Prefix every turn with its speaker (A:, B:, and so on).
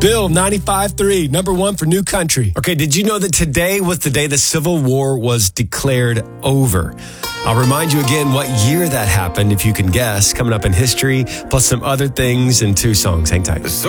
A: Bill, 95.3, number one for New Country. Okay, did you know that today was the day the Civil War was declared over? I'll remind you again what year that happened, if you can guess, coming up in history, plus some other things and 2 songs. Hang tight.